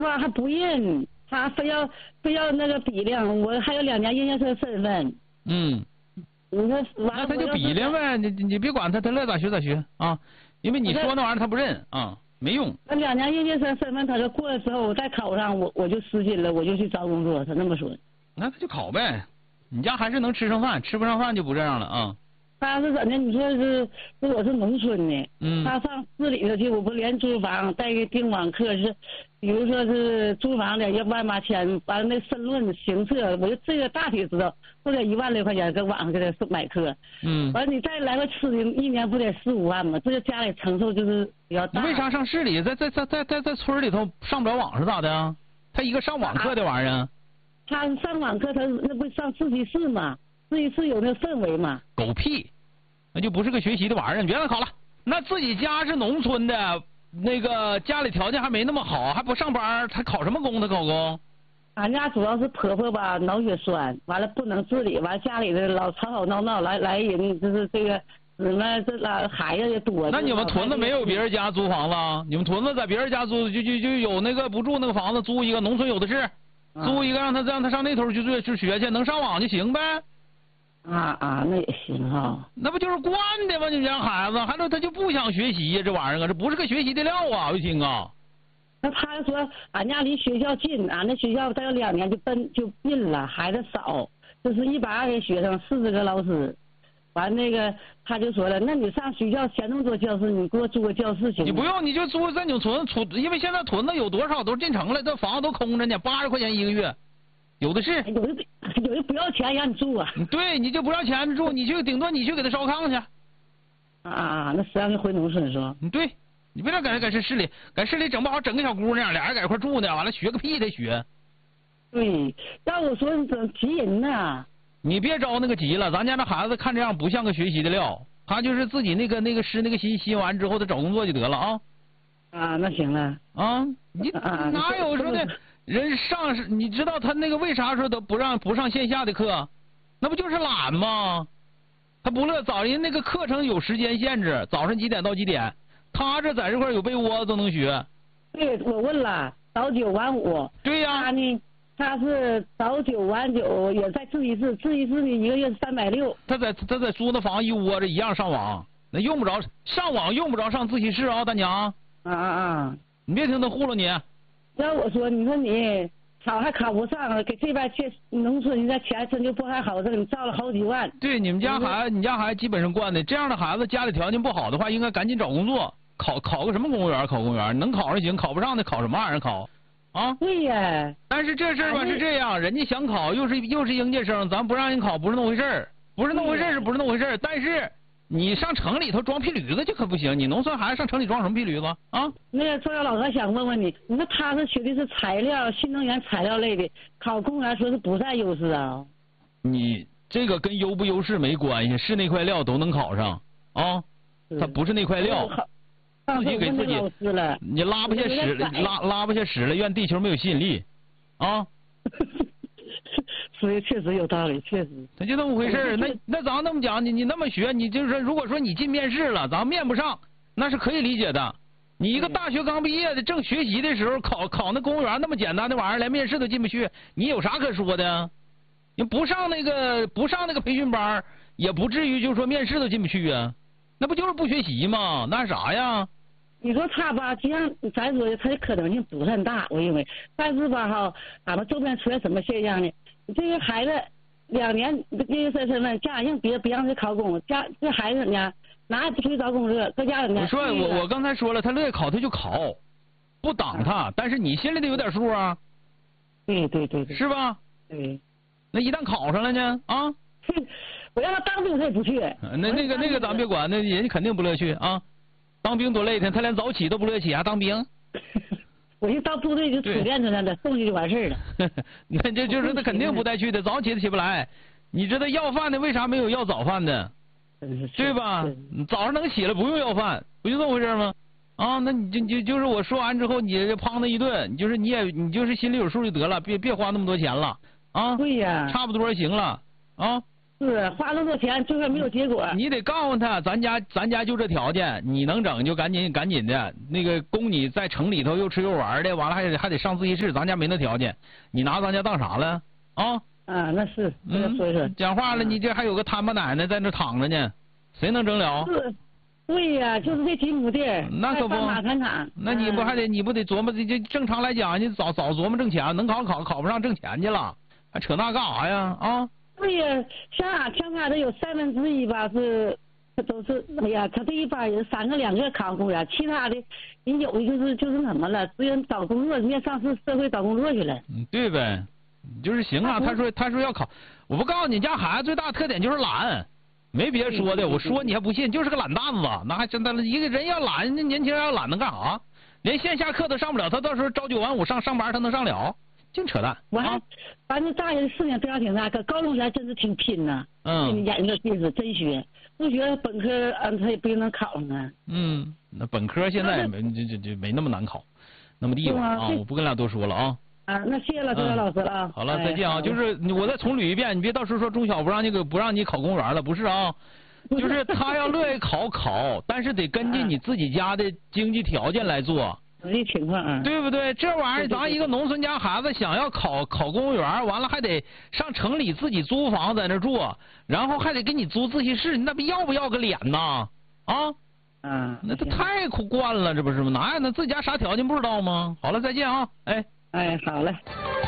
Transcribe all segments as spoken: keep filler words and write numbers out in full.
吧还不认，他非要非要那个比量，我还有两年验证身份。 嗯。 你说完那他就比量呗，你你别管他，他乐咋学咋学啊，因为你说那玩意儿他不认啊，没用。 那两年应届生身份，他说过了之后，我再考上，我我就失信了，我就去找工作，他那么说。 那他就考呗，你家还是能吃上饭，吃不上饭就不这样了啊。 他是怎的？你说是，是我是农村的， 嗯， 他上市里头去，我不连租房带个订网课是，比如说是租房的要万八千，完了那申论行测，我就这个大体知道，都得一万来块钱搁网上给他买课。 嗯， 完了你再来个吃的，一年不得四五万吗？这个家里承受就是比较大。 为啥上市里，在在在在在在村里头上不了网是咋的啊？他一个上网课的玩意儿、啊。 他上网课，他那不上自习室嘛？自习室有那氛围嘛？ 狗屁，那就不是个学习的玩意儿。你别让他考了。那自己家是农村的，那个家里条件还没那么好，还不上班，他考什么公？他考公？ 俺家主要是婆婆吧脑血栓，完了不能自理，完了家里的老吵吵闹闹，来来人就是这个什么这老孩子也多。 那你们屯子没有别人家租房子？你们屯子在别人家租就就就有那个不住那个房子，租一个农村有的是。租一个让他让他上那头去去去学去，能上网就行呗。 啊啊，那也行哈、哦。 那不就是惯的吗？你们家孩子，还说他就不想学习呀？这玩意儿啊，这不是个学习的料啊！我一听啊。 那他说俺家离学校近，俺那学校再有两年就奔就并了，孩子少，就是一百二十学生，四十个老师。完那个他就说了，那你上学校嫌那么多教室，你给我租个教室行吗？ 你不用，你就租在你屯屯，因为现在屯子有多少都进城了，这房子都空着呢，八十块钱一个月，有的是。 有的有的不要钱让你住啊。 对，你就不要钱住，你就顶多你去给他烧炕去。 啊，那谁让你回农村是吧？ 对，你别让搁搁市里，搁市里整不好整个小姑娘，俩人在一块住呢，完了学个屁的学。 对，要我说你怎急人呢？ 你别着那个急了，咱家那孩子看这样不像个学习的料，他就是自己那个那个失那个心心完之后，他找工作就得了啊。 啊，那行了。 啊，你哪有说的人上是？你知道他那个为啥说他不让不上线下的课？那不就是懒吗？他不乐，早人那个课程有时间限制，早上几点到几点，他这在这块有被窝都能学。 对，我问了，早九晚五。 对呀、啊。 他呢？他是早九晚九，也在自习室，自习室呢一个月是三百六。 他在他在租那房一窝着一样上网，那用不着上网，用不着上自习室啊，大娘。 啊啊啊！ 你别听他糊弄你。 要我说，你说你考还考不上，给这边去农村，人家钱真就不还好，这你造了好几万。 对，你们家孩子，你家孩子基本上惯的，这样的孩子家里条件不好的话，应该赶紧找工作，考考个什么公务员？考公务员能考上行，考不上的考什么玩意儿考？啊， 对呀。 但是这事儿吧是这样，人家想考，又是又是应届生，咱不让人考，不是那么回事儿，不是那么回事儿，是不是那么回事儿？但是你上城里头装屁驴子就可不行，你农村孩子上城里装什么屁驴子啊？ 那个周瑶老师想问问你，你说他是学的是材料、新能源材料类的，考公务员说是不占优势啊？ 你这个跟优不优势没关系，是那块料都能考上啊，他不是那块料。自己给自己，你拉不下屎了，拉拉不下屎了，怨地球没有吸引力，啊！ 所以确实有道理，确实。 他就那么回事儿。那那咱那么讲，你你那么学，你就是说，如果说你进面试了，咱面不上，那是可以理解的。你一个大学刚毕业的，正学习的时候考考那公务员那么简单的玩意儿，连面试都进不去，你有啥可说的？你不上那个不上那个培训班，也不至于就是说面试都进不去啊。那不就是不学习吗？那是啥呀？ 你说他吧，就像咱说的，他的可能性不是很大，我认为。但是吧，哈，俺们周边出现什么现象呢？这个孩子两年应届生身份，家长别别让他考公，家这孩子怎么样？哪也不出去找工作，搁家怎么样？ 我说我我刚才说了，他乐意考他就考，不挡他，啊、但是你心里得有点数啊。 对对对对。 是吧？ 对。 那一旦考上了呢？啊？ 我让他当兵他也不去。 那那个那个咱别管，那人家肯定不乐趣啊。当兵多累挺，他连早起都不乐起啊！当兵， 我一到部队就处练出来了，送去就完事儿了。 那就就是他肯定不带去的，早起都起不来。你知道要饭的为啥没有要早饭的？对吧？早上能起来不用要饭，不就这么回事吗？啊，那你就就就是我说完之后，你胖他一顿，你就是你也你就是心里有数就得了，别别花那么多钱了啊。 对呀。 差不多行了啊。 是花那么多钱，最后没有结果。 你得告诉他，咱家咱家就这条件，你能整就赶紧赶紧的，那个供你在城里头又吃又玩的，完了还得还得上自习室，咱家没那条件，你拿咱家当啥了啊？ 啊，那是， 嗯， 所以说讲话了，你这还有个他妈奶奶在那躺着呢，谁能整了？ 是，对呀、啊，就是这几亩地， 那可不， 马场场， 那你不还得、嗯、你不得琢磨这这正常来讲，你早早琢磨挣钱，能考考考不上挣钱去了，还扯那干啥呀？啊？ 对呀，像俺像俺这有三分之一吧是，这都是哎呀，他这一班有三个两个考公务员，其他的人有的就是就是什么了，只有找工作，人家上市社会找工作去了。 嗯，对呗，就是行啊。他说他说要考，我不告诉你，家孩子最大的特点就是懒，没别说的，我说你还不信，就是个懒蛋子，那还真的一个人要懒，那年轻人要懒能干啥？连线下课都上不了，他到时候朝九晚五上上班他能上了？净扯淡！ 我还，反正大人思想非常挺大，可高中前真是挺拼呐。嗯。研究知识，真学，不学本科，嗯，他也不一定能考上啊。 嗯，那本科现在没就就就没那么难考，那么地方啊，我不跟俩多说了啊。 啊，那谢谢了，周老师了啊。 好了，再见啊！就是我再重捋一遍，你别到时候说中小不让你给不让你考公务员了，不是啊？就是他要乐意考考，但是得根据你自己家的经济条件来做。 实际情况啊， 对不对？这玩意儿，咱一个农村家孩子想要考考公务员，完了还得上城里自己租房在那住，然后还得给你租自习室，那不要不要个脸呐？啊， 嗯， 那他太苦惯了，这不是吗？哪有那自己家啥条件不知道吗？好了，再见啊！哎哎，好嘞。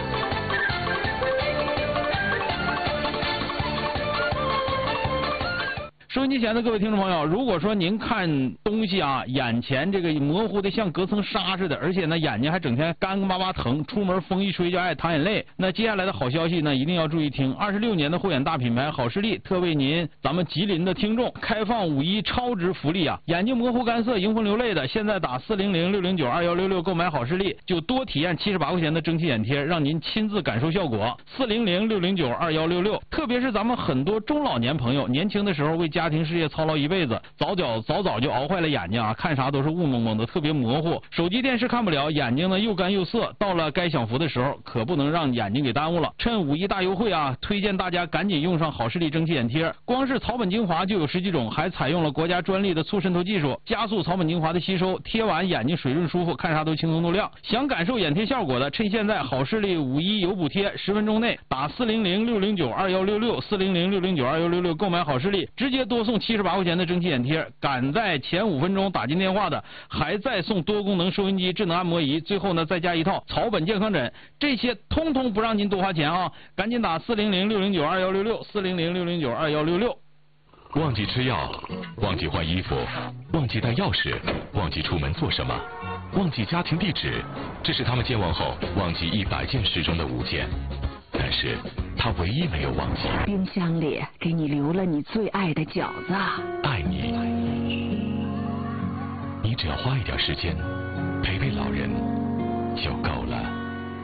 收音机前的各位听众朋友，如果说您看东西啊，眼前这个模糊的像隔层纱似的，而且呢眼睛还整天干干巴巴疼，出门风一吹就爱淌眼泪，那接下来的好消息呢一定要注意听。二十六年的护眼大品牌好视力特为您咱们吉林的听众开放五一超值福利啊！眼睛模糊干涩、迎风流泪的，现在打四零零六零九二幺六六购买好视力，就多体验七十八块钱的蒸汽眼贴，让您亲自感受效果。四零零六零九二幺六六，特别是咱们很多中老年朋友，年轻的时候为家庭事业操劳一辈子，早早早早就熬坏了眼睛啊，看啥都是雾蒙蒙的，特别模糊，手机电视看不了，眼睛呢又干又涩，到了该享福的时候，可不能让眼睛给耽误了。趁五一大优惠啊，推荐大家赶紧用上好视力蒸汽眼贴，光是草本精华就有十几种，还采用了国家专利的促渗透技术，加速草本精华的吸收，贴完眼睛水润舒服，看啥都清透透亮。想感受眼贴效果的，趁现在好视力五一有补贴，十分钟内打四零零六零九二幺六六四零零六零九二幺六六购买好视力，直接多送七十八块钱的蒸汽眼贴，赶在前五分钟打进电话的，还再送多功能收音机、智能按摩仪，最后呢再加一套草本健康枕，这些通通不让您多花钱啊！赶紧打四零零六零九二幺六六四零零六零九二幺六六。 忘记吃药，忘记换衣服，忘记带钥匙，忘记出门做什么，忘记家庭地址，这是他们健忘后忘记一百件事中的五件。但是他唯一没有忘记， 冰箱里给你留了你最爱的饺子。 爱你，你只要花一点时间陪陪老人就够了。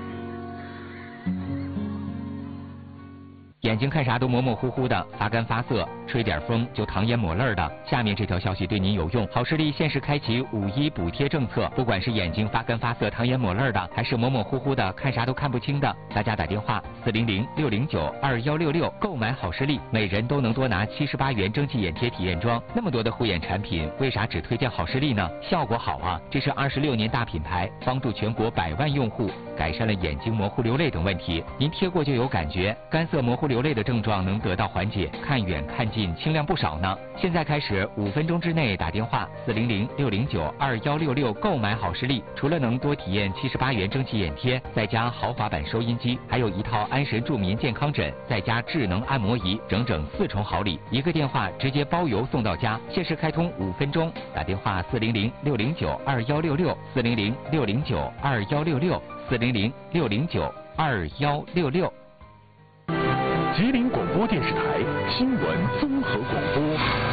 眼睛看啥都模模糊糊的，发干发涩，吹点风就淌眼抹泪的。下面这条消息对您有用，好视力限时开启五一补贴政策，不管是眼睛发干发涩、淌眼抹泪的，还是模模糊糊的看啥都看不清的，大家打电话四零零六零九二幺六六购买好视力，每人都能多拿七十八元蒸汽眼贴体验装。那么多的护眼产品，为啥只推荐好视力呢？效果好啊！这是二十六年大品牌，帮助全国百万用户改善了眼睛模糊流泪等问题。您贴过就有感觉，干涩模糊流泪的症状能得到缓解，看远看近轻量不少呢。现在开始五分钟之内打电话四零零六零九二幺六六购买好视力，除了能多体验七十八元蒸汽眼贴，再加豪华版收音机，还有一套安神助眠健康枕，再加智能按摩仪，整整四重好礼，一个电话直接包邮送到家。限时开通五分钟，打电话四零零六零九二幺六六四零零六零九二幺六六四零零六零九二幺六六。 吉林广播电视台新闻综合广播。